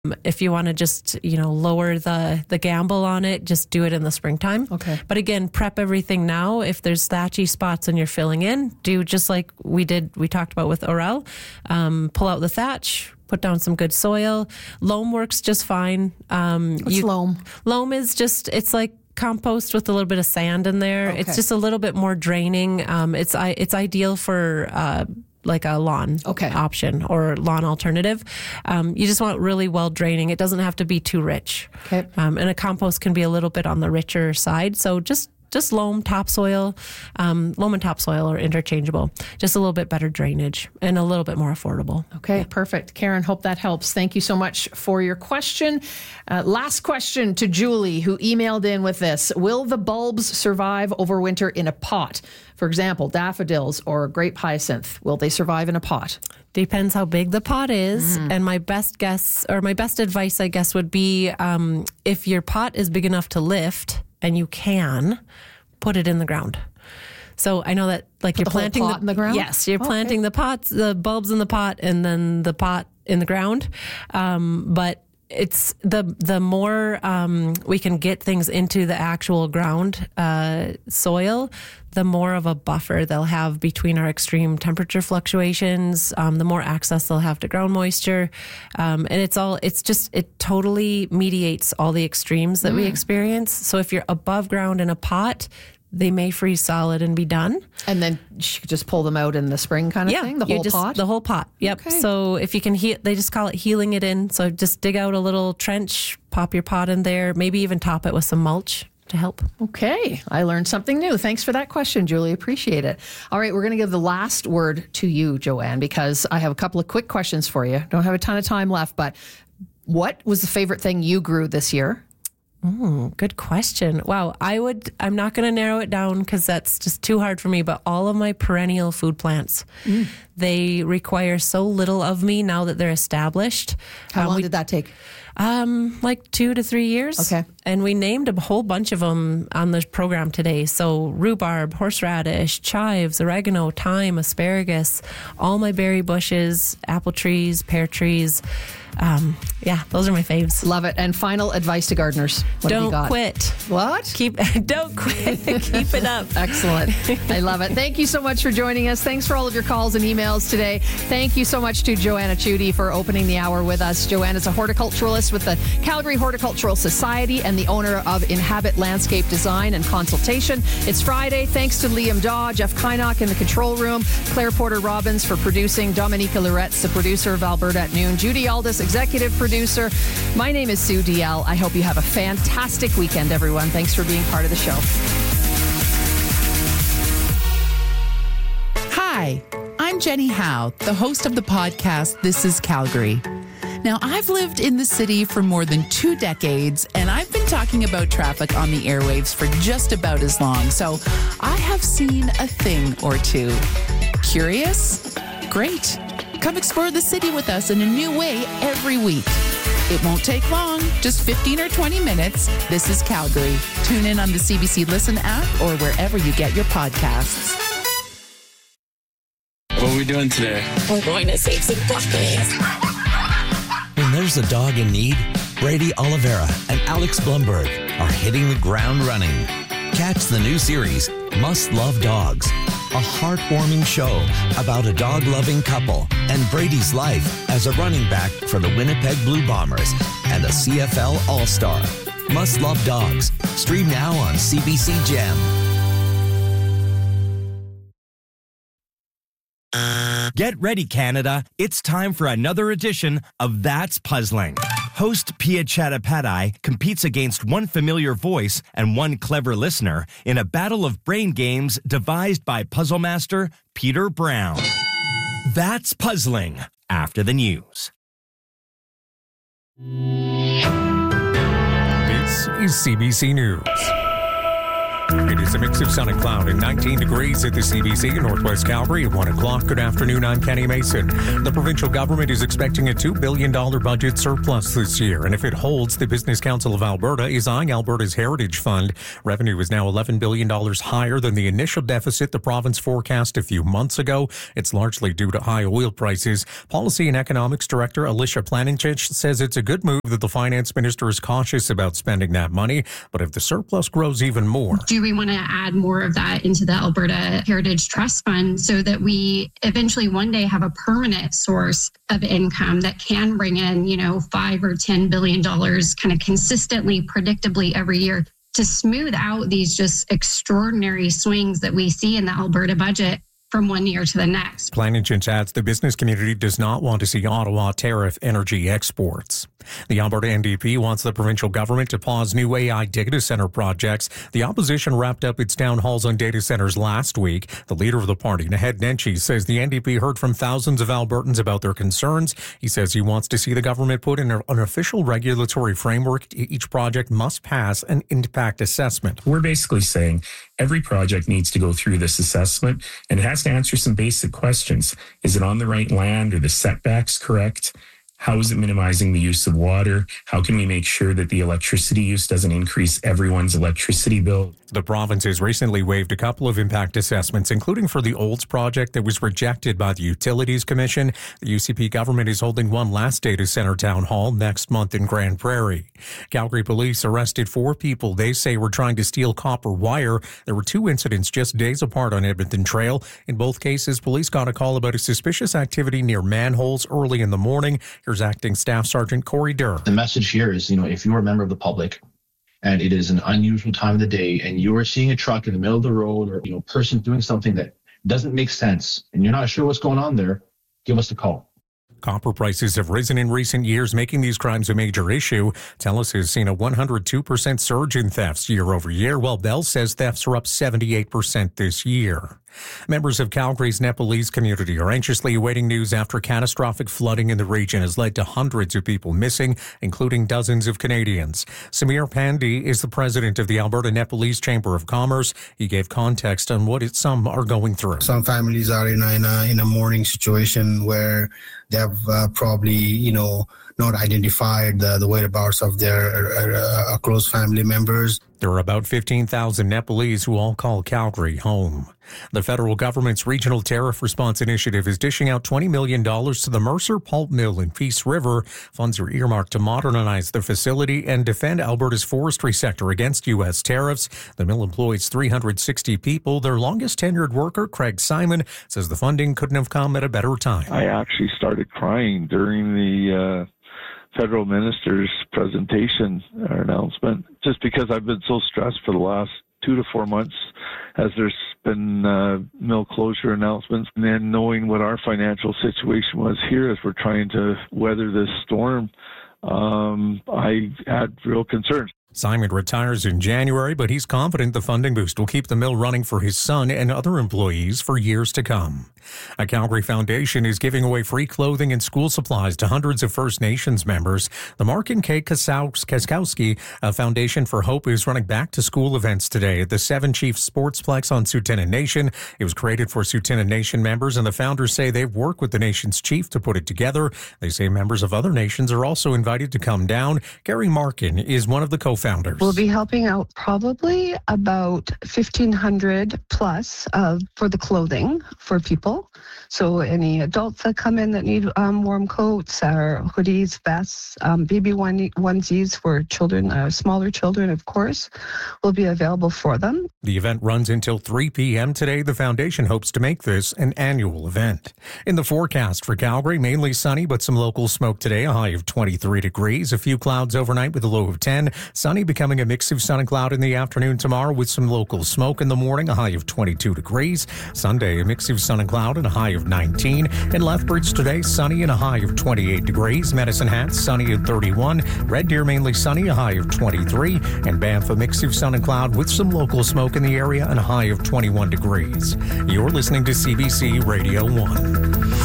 If you want to just, lower the gamble on it, just do it in the springtime. Okay. But again, prep everything now. If there's thatchy spots and you're filling in, do just like we talked about with Orel. Pull out the thatch, put down some good soil. Loam works just fine. What's loam? Loam is it's like compost with a little bit of sand in there. Okay. It's just a little bit more draining. It's ideal for like a lawn option or lawn alternative. You just want really well draining. It doesn't have to be too rich. Okay. And a compost can be a little bit on the richer side. So just loam, topsoil. Loam and topsoil are interchangeable. Just a little bit better drainage and a little bit more affordable. Okay, perfect. Karen, hope that helps. Thank you so much for your question. Last question to Julie, who emailed in with this. Will the bulbs survive over winter in a pot? For example, daffodils or grape hyacinth. Will they survive in a pot? Depends how big the pot is. And my best guess, or my best advice, I guess, would be if your pot is big enough to lift, and you can put it in the ground. So I know that you're planting pot in the ground? Yes, you're planting the pots, the bulbs in the pot, and then the pot in the ground. But it's the more we can get things into the actual ground soil, the more of a buffer they'll have between our extreme temperature fluctuations, the more access they'll have to ground moisture. And it totally mediates all the extremes that we experience. So if you're above ground in a pot, they may freeze solid and be done. And then you could just pull them out in the spring kind of thing? The whole pot? The whole pot, yep. Okay. So if you can they just call it healing it in. So just dig out a little trench, pop your pot in there, maybe even top it with some mulch to help. Okay. I learned something new. Thanks for that question, Julie. Appreciate it. All right. We're going to give the last word to you, Joanne, because I have a couple of quick questions for you. Don't have a ton of time left, but what was the favorite thing you grew this year? Good question. Wow. I'm not going to narrow it down because that's just too hard for me, but all of my perennial food plants, they require so little of me now that they're established. How long did that take? Like 2 to 3 years. Okay. And we named a whole bunch of them on the program today. So rhubarb, horseradish, chives, oregano, thyme, asparagus, all my berry bushes, apple trees, pear trees. Those are my faves. Love it. And final advice to gardeners. What have you got? Don't quit. What? Don't quit. Keep it up. Excellent. I love it. Thank you so much for joining us. Thanks for all of your calls and emails today. Thank you so much to Joanna Chudy for opening the hour with us. Joanna is a horticulturalist with the Calgary Horticultural Society and the owner of Inhabit Landscape Design and Consultation. It's Friday. Thanks to Liam Daw, Jeff Kynock in the control room, Claire Porter Robbins for producing, Dominica Loretz, the producer of Alberta at Noon, Judy Aldis, executive producer. My name is Sue DL. I hope you have a fantastic weekend, everyone. Thanks for being part of the show. Hi, I'm Jenny Howe, the host of the podcast This is Calgary. Now, I've lived in the city for more than 2 decades, and I've been talking about traffic on the airwaves for just about as long, so I have seen a thing or two. Curious? Great. Come explore the city with us in a new way every week. It won't take long, just 15 or 20 minutes. This is Calgary. Tune in on the CBC Listen app or wherever you get your podcasts. What are we doing today? We're going to save some puppies. When there's a dog in need, Brady Oliveira and Alex Blumberg are hitting the ground running. Catch the new series, Must Love Dogs, a heartwarming show about a dog-loving couple and Brady's life as a running back for the Winnipeg Blue Bombers and a CFL All-Star. Must Love Dogs. Stream now on CBC Gem. Get ready, Canada. It's time for another edition of That's Puzzling. Host Pia Chattopadhyay competes against one familiar voice and one clever listener in a battle of brain games devised by puzzle master Peter Brown. That's Puzzling, after the news. This is CBC News. It is a mix of sun and cloud and 19 degrees at the CBC in Northwest Calgary at 1 o'clock. Good afternoon, I'm Kenny Mason. The provincial government is expecting a $2 billion budget surplus this year, and if it holds, the Business Council of Alberta is eyeing Alberta's Heritage Fund. Revenue is now $11 billion higher than the initial deficit the province forecast a few months ago. It's largely due to high oil prices. Policy and Economics Director Alicia Planenchich says it's a good move that the finance minister is cautious about spending that money, but if the surplus grows even more. Do we want to add more of that into the Alberta Heritage Trust Fund so that we eventually one day have a permanent source of income that can bring in, $5 or $10 billion kind of consistently, predictably every year to smooth out these just extraordinary swings that we see in the Alberta budget from one year to the next. Planenchich adds the business community does not want to see Ottawa tariff energy exports. The Alberta NDP wants the provincial government to pause new AI data center projects. The opposition wrapped up its town halls on data centers last week. The leader of the party, Naheed Nenshi, says the NDP heard from thousands of Albertans about their concerns. He says he wants to see the government put in an official regulatory framework. Each project must pass an impact assessment. We're basically saying every project needs to go through this assessment, and it has to answer some basic questions. Is it on the right land? Are the setbacks correct? How is it minimizing the use of water? How can we make sure that the electricity use doesn't increase everyone's electricity bill? The province has recently waived a couple of impact assessments, including for the Olds project that was rejected by the Utilities Commission. The UCP government is holding one last data center town hall next month in Grand Prairie. Calgary police arrested 4 people they say were trying to steal copper wire. There were 2 incidents just days apart on Edmonton Trail. In both cases, police got a call about a suspicious activity near manholes early in the morning. Here's Acting Staff Sergeant Corey Durr. The message here is, if you're a member of the public and it is an unusual time of the day and you are seeing a truck in the middle of the road or, person doing something that doesn't make sense and you're not sure what's going on there, give us a call. Copper prices have risen in recent years, making these crimes a major issue. TELUS has seen a 102% surge in thefts year over year, while Bell says thefts are up 78% this year. Members of Calgary's Nepalese community are anxiously awaiting news after catastrophic flooding in the region has led to hundreds of people missing, including dozens of Canadians. Samir Pandey is the president of the Alberta Nepalese Chamber of Commerce. He gave context on what some are going through. Some families are in a mourning situation where they have probably, not identified the whereabouts of their close family members. There are about 15,000 Nepalese who all call Calgary home. The federal government's Regional Tariff Response Initiative is dishing out $20 million to the Mercer Pulp Mill in Peace River. Funds are earmarked to modernize the facility and defend Alberta's forestry sector against U.S. tariffs. The mill employs 360 people. Their longest tenured worker, Craig Simon, says the funding couldn't have come at a better time. I actually started crying during the federal minister's presentation or announcement, just because I've been so stressed for the last 2 to 4 months as there's been mill closure announcements, and then knowing what our financial situation was here as we're trying to weather this storm, I had real concerns. Simon retires in January, but he's confident the funding boost will keep the mill running for his son and other employees for years to come. A Calgary Foundation is giving away free clothing and school supplies to hundreds of First Nations members. The Mark and Kay Kaskowski Foundation for Hope is running back-to-school events today at the Seven Chiefs Sportsplex on Tsuut'ina Nation. It was created for Tsuut'ina Nation members, and the founders say they've worked with the nation's chief to put it together. They say members of other nations are also invited to come down. Gary Markin is one of the co-founders. We'll be helping out probably about 1,500 plus for the clothing for people. So any adults that come in that need warm coats or hoodies, vests, baby onesies for children, smaller children, of course, will be available for them. The event runs until 3 p.m. today. The foundation hopes to make this an annual event. In the forecast for Calgary, mainly sunny, but some local smoke today, a high of 23 degrees. A few clouds overnight with a low of 10. Sunny becoming a mix of sun and cloud in the afternoon tomorrow with some local smoke in the morning, a high of 22 degrees. Sunday, a mix of sun and cloud and a high of 19. In Lethbridge today, sunny and a high of 28 degrees. Medicine Hat, sunny at 31. Red Deer, mainly sunny, a high of 23. And Banff, a mix of sun and cloud with some local smoke in the area and a high of 21 degrees. You're listening to CBC Radio 1.